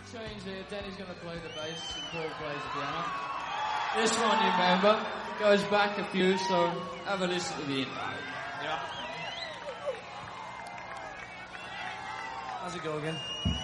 tunes here. Danny's going to play the bass and Paul plays the piano. This one, you remember, goes back a few, so have a listen to the intro. Yeah. How's it go again?